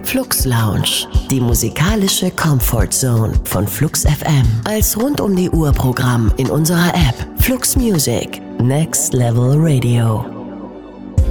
Flux Lounge, die musikalische Comfort Zone von Flux FM. Als rund um die Uhr Programm in unserer App Flux Music. Next Level Radio.